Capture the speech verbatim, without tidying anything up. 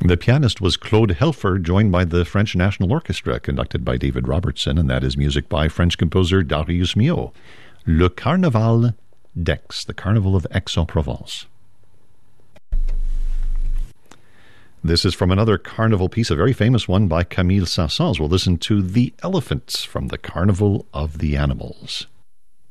The pianist was Claude Helfer, joined by the French National Orchestra, conducted by David Robertson, and that is music by French composer Darius Milhaud. Le Carnaval d'Aix, the Carnival of Aix-en-Provence. This is from another carnival piece, a very famous one by Camille Saint-Saëns. We'll listen to The Elephants from the Carnival of the Animals.